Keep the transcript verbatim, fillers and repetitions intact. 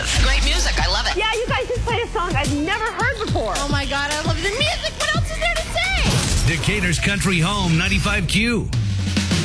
is. Great music. I love it. Yeah, you guys just played a song I've never heard before. Oh, my God. I love the music. What else is there to say? Decatur's Country Home, ninety-five Q.